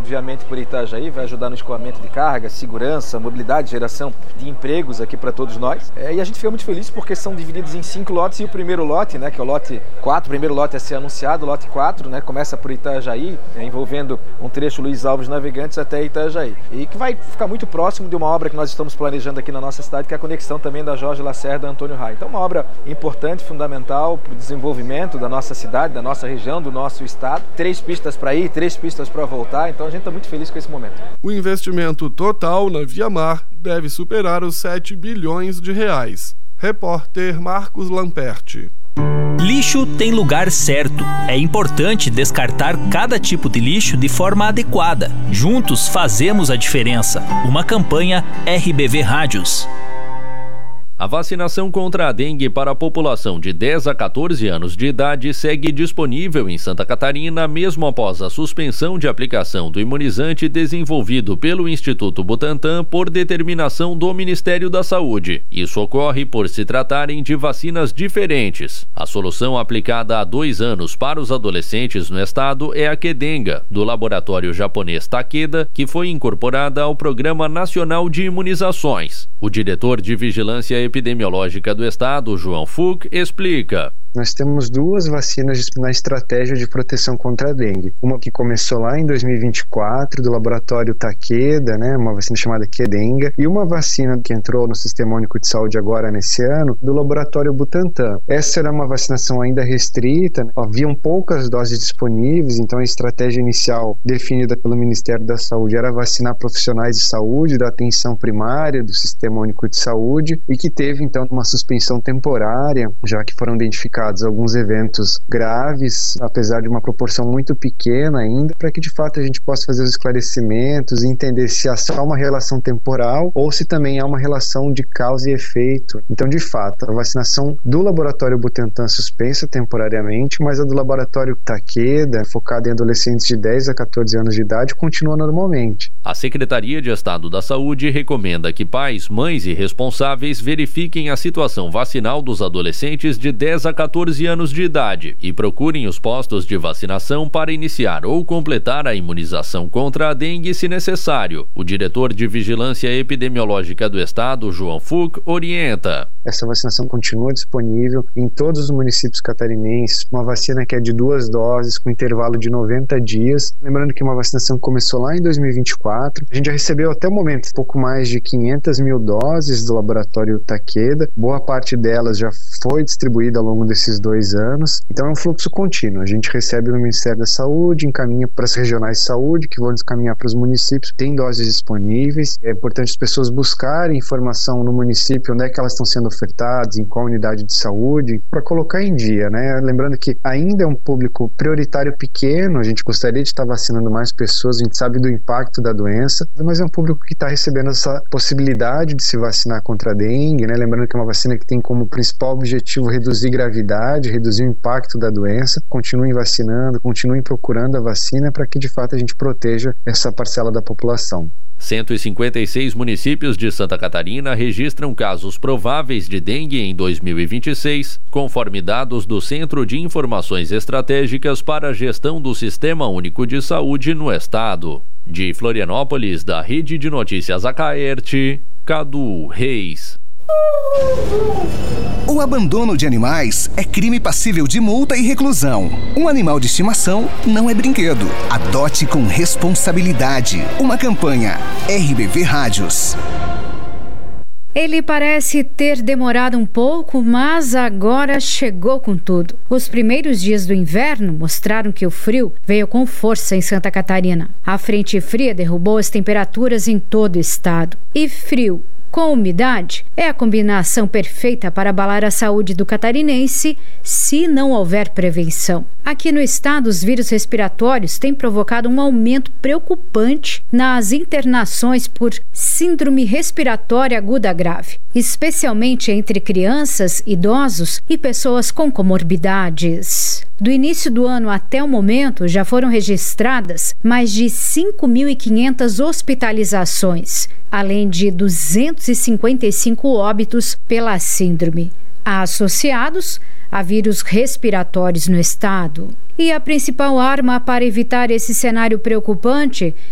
obviamente, por Itajaí, vai ajudar no escoamento de carga, segurança, mobilidade, geração de empregos aqui para todos nós. E a gente fica muito feliz porque são divididos em 5 lotes e o primeiro lote, né, que é o lote 4, o primeiro lote a ser anunciado, o lote 4, né, começa por Itajaí, envolvendo um trecho Luiz Alves Navegantes até Itajaí. E que vai ficar muito próximo de uma obra que nós estamos planejando aqui na nossa cidade, que é a conexão também da Jorge Lacerda a Antônio Raio. Então, uma obra importante, fundamental para o desenvolvimento da nossa cidade, da nossa região, do nosso estado. 3 pistas para ir, 3 pistas para voltar, então a gente está muito feliz com esse momento. O investimento total na Viamar deve superar os 7 bilhões de reais. Repórter Marcos Lamperti. Lixo tem lugar certo. É importante descartar cada tipo de lixo de forma adequada. Juntos fazemos a diferença. Uma campanha RBV Rádios. A vacinação contra a dengue para a população de 10 a 14 anos de idade segue disponível em Santa Catarina, mesmo após a suspensão de aplicação do imunizante desenvolvido pelo Instituto Butantan por determinação do Ministério da Saúde. Isso ocorre por se tratarem de vacinas diferentes. A solução aplicada há 2 anos para os adolescentes no estado é a Kedenga, do laboratório japonês Takeda, que foi incorporada ao Programa Nacional de Imunizações. O diretor de Vigilância Epidemiológica do Estado, João Fuk, explica. Nós temos 2 vacinas na estratégia de proteção contra a dengue. Uma que começou lá em 2024, do laboratório Takeda, né, uma vacina chamada Kedenga, e uma vacina que entrou no Sistema Único de Saúde agora nesse ano, do laboratório Butantan. Essa era uma vacinação ainda restrita, né? Haviam poucas doses disponíveis, então a estratégia inicial definida pelo Ministério da Saúde era vacinar profissionais de saúde, da atenção primária, do Sistema Único de Saúde, e que teve então uma suspensão temporária, já que foram identificados alguns eventos graves, apesar de uma proporção muito pequena ainda, para que de fato a gente possa fazer os esclarecimentos e entender se há só uma relação temporal ou se também há uma relação de causa e efeito. Então, de fato, a vacinação do laboratório Butantan suspensa temporariamente, mas a do laboratório Takeda, focada em adolescentes de 10 a 14 anos de idade, continua normalmente. A Secretaria de Estado da Saúde recomenda que pais, mães e responsáveis verifiquem a situação vacinal dos adolescentes de 10 a 14 anos de idade e procurem os postos de vacinação para iniciar ou completar a imunização contra a dengue se necessário. O diretor de Vigilância Epidemiológica do Estado, João Fuk, orienta. Essa vacinação continua disponível em todos os municípios catarinenses, uma vacina que é de 2 doses com intervalo de 90 dias. Lembrando que uma vacinação começou lá em 2024. A gente já recebeu até o momento pouco mais de 500 mil doses do laboratório Takeda. Boa parte delas já foi distribuída ao longo desses 2 anos. Então é um fluxo contínuo. A gente recebe no Ministério da Saúde, encaminha para as regionais de saúde, que vão encaminhar para os municípios. Tem doses disponíveis. É importante as pessoas buscarem informação no município, onde é que elas estão sendo ofertadas, em qual unidade de saúde, para colocar em dia, né? Lembrando que ainda é um público prioritário pequeno, a gente gostaria de estar vacinando mais pessoas, a gente sabe do impacto da doença, mas é um público que está recebendo essa possibilidade de se vacinar contra a dengue, né? Lembrando que é uma vacina que tem como principal objetivo reduzir gravidade, reduzir o impacto da doença. Continuem vacinando, continuem procurando a vacina para que de fato a gente proteja essa parcela da população. 156 municípios de Santa Catarina registram casos prováveis de dengue em 2026, conforme dados do Centro de Informações Estratégicas para a Gestão do Sistema Único de Saúde no Estado. De Florianópolis, da Rede de Notícias Acaerte, Cadu Reis. O abandono de animais é crime passível de multa e reclusão. Um animal de estimação não é brinquedo. Adote com responsabilidade. Uma campanha RBV Rádios. Ele parece ter demorado um pouco, mas agora chegou com tudo. Os primeiros dias do inverno mostraram que o frio veio com força em Santa Catarina. A frente fria derrubou as temperaturas em todo o estado. E frio com umidade é a combinação perfeita para abalar a saúde do catarinense se não houver prevenção. Aqui no estado, os vírus respiratórios têm provocado um aumento preocupante nas internações por síndrome respiratória aguda grave, especialmente entre crianças, idosos e pessoas com comorbidades. Do início do ano até o momento, já foram registradas mais de 5.500 hospitalizações, além de 255 óbitos pela síndrome, associados a vírus respiratórios no estado. E a principal arma para evitar esse cenário preocupante